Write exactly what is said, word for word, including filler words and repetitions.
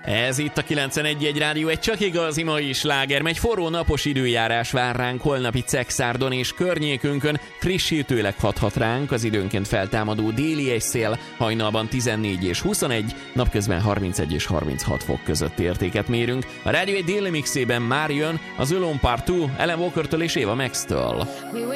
Ez itt a kilencvenegy egy rádió, egy csak igazi mai sláger, megy forró napos időjárás vár ránk holnapi Cegszárdon és környékünkön, frissítőleg hathat ránk az időnként feltámadó déli egyszél, hajnalban tizennégy és huszonegy, napközben harmincegy és harminchat fok között értéket mérünk. A rádió egy déli mixében már jön az Alone Part kettő, Alan Walkertől és Eva Max-től.